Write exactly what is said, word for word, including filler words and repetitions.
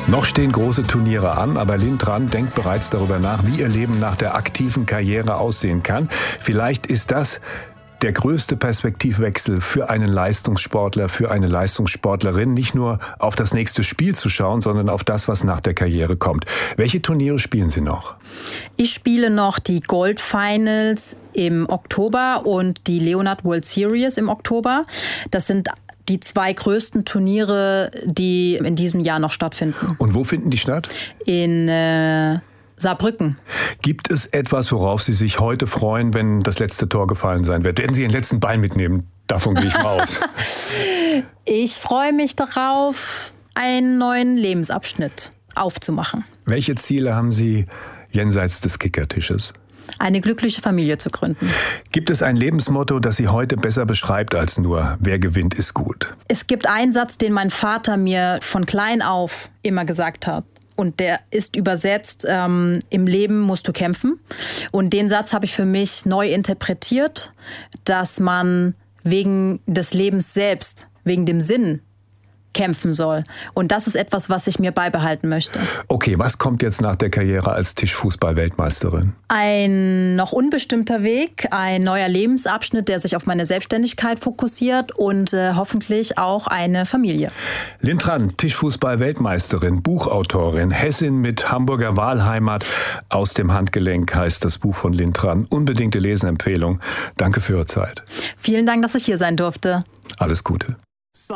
Noch stehen große Turniere an, aber Lin Tran denkt bereits darüber nach, wie ihr Leben nach der aktiven Karriere aussehen kann. Vielleicht ist das der größte Perspektivwechsel für einen Leistungssportler, für eine Leistungssportlerin, nicht nur auf das nächste Spiel zu schauen, sondern auf das, was nach der Karriere kommt. Welche Turniere spielen Sie noch? Ich spiele noch die Gold Finals im Oktober und die Leonard World Series im Oktober. Das sind die zwei größten Turniere, die in diesem Jahr noch stattfinden. Und wo finden die statt? In äh, Saarbrücken. Gibt es etwas, worauf Sie sich heute freuen, wenn das letzte Tor gefallen sein wird? Werden Sie den letzten Ball mitnehmen? Davon gehe ich mal aus. Ich freue mich darauf, einen neuen Lebensabschnitt aufzumachen. Welche Ziele haben Sie jenseits des Kickertisches? Eine glückliche Familie zu gründen. Gibt es ein Lebensmotto, das Sie heute besser beschreibt als nur, wer gewinnt, ist gut? Es gibt einen Satz, den mein Vater mir von klein auf immer gesagt hat. Und der ist übersetzt, ähm, im Leben musst du kämpfen. Und den Satz habe ich für mich neu interpretiert, dass man wegen des Lebens selbst, wegen dem Sinn kämpfen soll. Und das ist etwas, was ich mir beibehalten möchte. Okay, was kommt jetzt nach der Karriere als Tischfußball-Weltmeisterin? Ein noch unbestimmter Weg, ein neuer Lebensabschnitt, der sich auf meine Selbstständigkeit fokussiert und äh, hoffentlich auch eine Familie. Lin Tran, Tischfußball-Weltmeisterin, Buchautorin, Hessin mit Hamburger Wahlheimat. Aus dem Handgelenk heißt das Buch von Lin Tran. Unbedingte Lesenempfehlung. Danke für Ihre Zeit. Vielen Dank, dass ich hier sein durfte. Alles Gute.